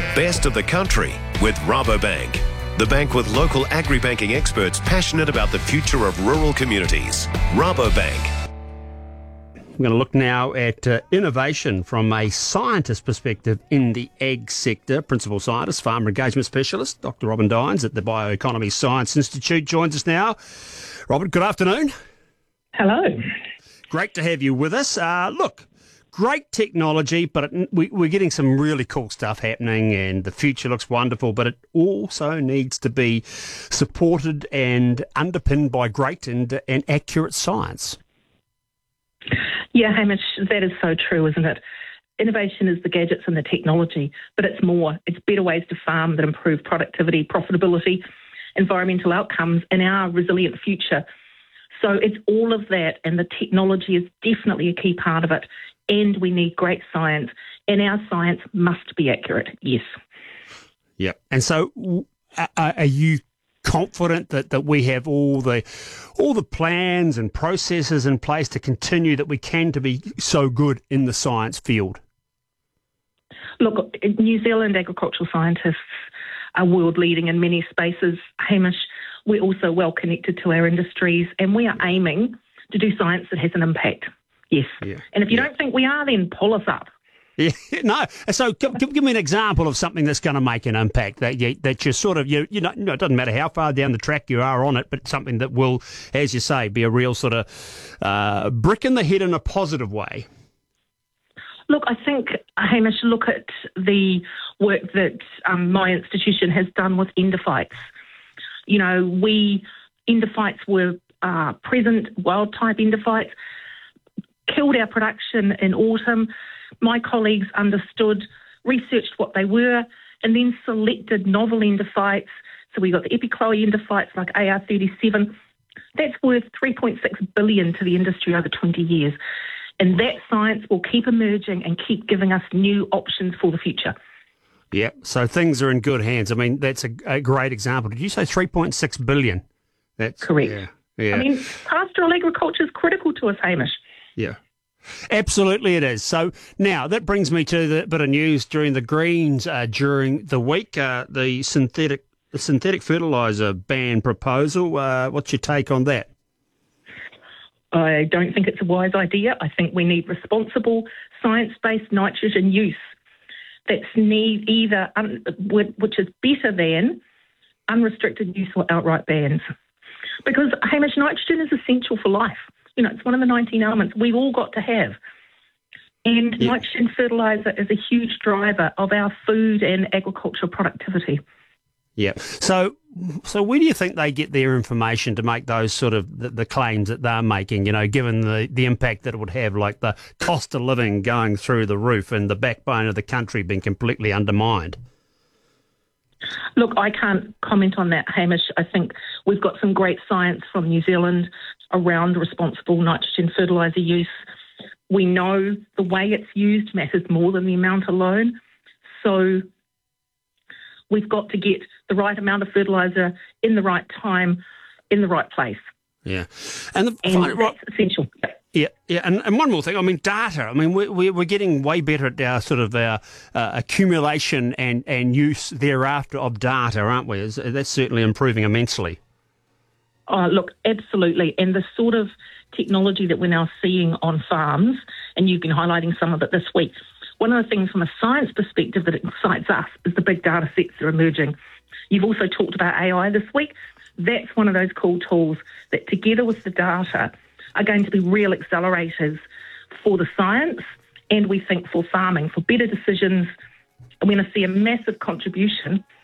best of the country with Rabobank, the bank with local agri-banking experts passionate about the future of rural communities. Rabobank. We're going to look now at innovation from a scientist perspective in the ag sector. Principal scientist, farmer engagement specialist, Dr. Robin Dines at the Bioeconomy Science Institute joins us now. Robin, good afternoon. Hello. Great to have you with us. Look, great technology, but we're getting some really cool stuff happening and the future looks wonderful, but it also needs to be supported and underpinned by great and accurate science. Yeah, Hamish, that is so true, isn't it? Innovation is the gadgets and the technology, but it's more. It's better ways to farm that improve productivity, profitability, environmental outcomes, and our resilient future. So it's all of that, and the technology is definitely a key part of it. And we need great science, and our science must be accurate, yes. Yeah. And so are you confident that we have all the plans and processes in place to continue that we can to be so good in the science field? Look, New Zealand agricultural scientists are world leading in many spaces, Hamish. We're also well connected to our industries, and we are aiming to do science that has an impact. Yes. Yeah. And if you don't think we are, then pull us up. Yeah, no. So give me an example of something that's going to make an impact that you're sort of, you know, it doesn't matter how far down the track you are on it, but something that will, as you say, be a real sort of brick in the head in a positive way. Look, I think, Hamish, look at the work that my institution has done with endophytes. You know, endophytes were present, wild-type endophytes, killed our production in autumn. My colleagues understood, researched what they were, and then selected novel endophytes. So we got the epichloi endophytes like AR37. That's worth $3.6 billion to the industry over 20 years. And that science will keep emerging and keep giving us new options for the future. Yeah, so things are in good hands. I mean, that's a great example. Did you say $3.6 billion? That's correct. Yeah. I mean, pastoral agriculture is critical to us, Hamish. Yeah. Absolutely it is. So now that brings me to the bit of news during the Greens during the week, the synthetic fertiliser ban proposal. What's your take on that? I don't think it's a wise idea. I think we need responsible science-based nitrogen use that's either which is better than unrestricted use or outright bans. Because, Hamish, nitrogen is essential for life. You know, it's one of the 19 elements we've all got to have. And nitrogen fertiliser is a huge driver of our food and agricultural productivity. Yeah. So where do you think they get their information to make those sort of the claims that they're making, you know, given the impact that it would have, like the cost of living going through the roof and the backbone of the country being completely undermined? Look, I can't comment on that, Hamish. I think we've got some great science from New Zealand around responsible nitrogen fertiliser use. We know the way it's used matters more than the amount alone. So we've got to get the right amount of fertiliser in the right time, in the right place. Yeah. And that's essential. Yeah, and one more thing. I mean, data. I mean, we're getting way better at our sort of our accumulation and use thereafter of data, aren't we? That's certainly improving immensely. Look, absolutely. And the sort of technology that we're now seeing on farms, and you've been highlighting some of it this week, one of the things from a science perspective that excites us is the big data sets that are emerging. You've also talked about AI this week. That's one of those cool tools that, together with the data, are going to be real accelerators for the science and we think for farming, for better decisions. We're going to see a massive contribution